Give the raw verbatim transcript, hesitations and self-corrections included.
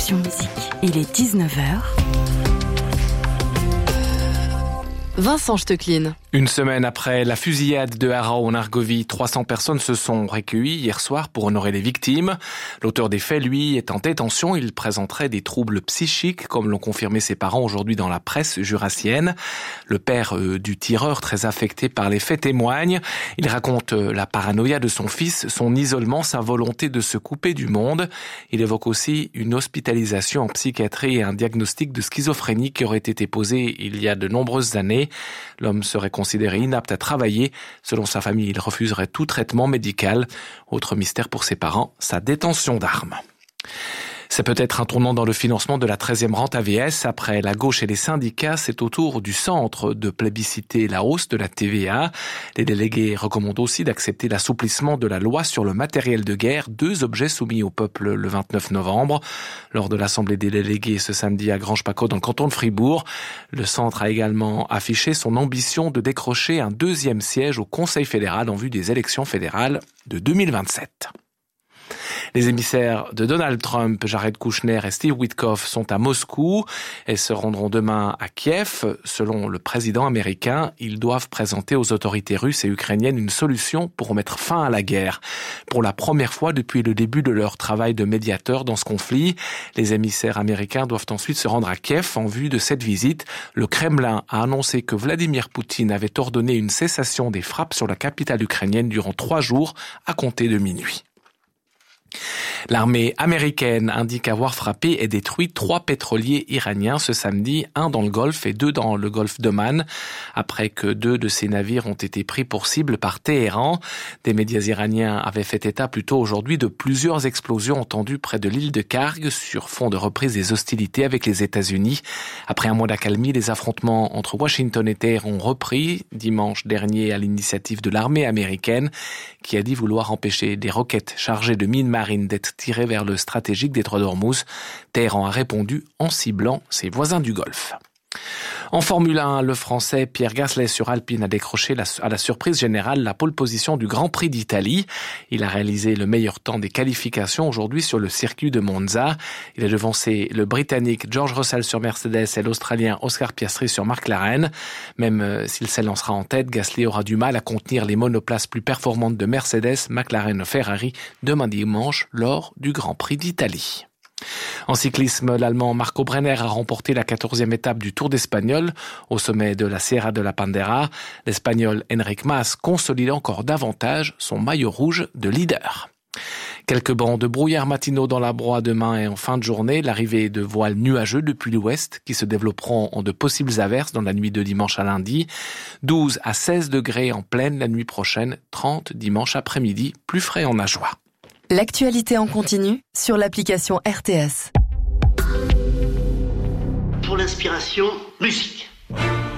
Option Musique. Il est dix-neuf heures. Vincent Stecklin. Une semaine après la fusillade de Haro en Argovie, trois cents personnes se sont recueillies hier soir pour honorer les victimes. L'auteur des faits, lui, est en détention. Il présenterait des troubles psychiques, comme l'ont confirmé ses parents aujourd'hui dans la presse jurassienne. Le père euh, du tireur, très affecté par les faits, témoigne. Il raconte euh, la paranoïa de son fils, son isolement, sa volonté de se couper du monde. Il évoque aussi une hospitalisation en psychiatrie et un diagnostic de schizophrénie qui aurait été posé il y a de nombreuses années. L'homme serait considéré inapte à travailler. Selon sa famille, il refuserait tout traitement médical. Autre mystère pour ses parents, sa détention d'armes. C'est peut-être un tournant dans le financement de la treizième rente A V S. Après la gauche et les syndicats, c'est au tour du centre de plébisciter la hausse de la T V A. Les délégués recommandent aussi d'accepter l'assouplissement de la loi sur le matériel de guerre, deux objets soumis au peuple le vingt-neuf novembre. Lors de l'Assemblée des délégués ce samedi à Granges-Paccot dans le canton de Fribourg, le centre a également affiché son ambition de décrocher un deuxième siège au Conseil fédéral en vue des élections fédérales de deux mille vingt-sept. Les émissaires de Donald Trump, Jared Kushner et Steve Witkoff sont à Moscou et se rendront demain à Kiev. Selon le président américain, ils doivent présenter aux autorités russes et ukrainiennes une solution pour mettre fin à la guerre. Pour la première fois depuis le début de leur travail de médiateur dans ce conflit, les émissaires américains doivent ensuite se rendre à Kiev en vue de cette visite. Le Kremlin a annoncé que Vladimir Poutine avait ordonné une cessation des frappes sur la capitale ukrainienne durant trois jours à compter de minuit. L'armée américaine indique avoir frappé et détruit trois pétroliers iraniens ce samedi, un dans le Golfe et deux dans le Golfe d'Oman, après que deux de ces navires ont été pris pour cible par Téhéran. Des médias iraniens avaient fait état plus tôt aujourd'hui de plusieurs explosions entendues près de l'île de Kharg sur fond de reprise des hostilités avec les États-Unis. Après un mois d'accalmie, les affrontements entre Washington et Téhéran ont repris dimanche dernier à l'initiative de l'armée américaine qui a dit vouloir empêcher des roquettes chargées de mines marines d'être tiré vers le stratégique détroit d'Ormuz. Téhéran a répondu en ciblant ses voisins du Golfe. En Formule un, le Français Pierre Gasly sur Alpine a décroché la, à la surprise générale la pole position du Grand Prix d'Italie. Il a réalisé le meilleur temps des qualifications aujourd'hui sur le circuit de Monza. Il a devancé le Britannique George Russell sur Mercedes et l'Australien Oscar Piastri sur McLaren. Même euh, s'il s'élancera en tête, Gasly aura du mal à contenir les monoplaces plus performantes de Mercedes, McLaren et Ferrari demain dimanche lors du Grand Prix d'Italie. En cyclisme, l'Allemand Marco Brenner a remporté la quatorzième étape du Tour d'Espagnol au sommet de la Sierra de la Pandera. L'Espagnol Enric Mas consolide encore davantage son maillot rouge de leader. Quelques bancs de brouillard matinaux dans la broie demain et en fin de journée, l'arrivée de voiles nuageux depuis l'ouest qui se développeront en de possibles averses dans la nuit de dimanche à lundi. douze à seize degrés en pleine la nuit prochaine, trente dimanche après-midi, plus frais en Ajoie. L'actualité en continu sur l'application R T S. Pour l'inspiration, musique.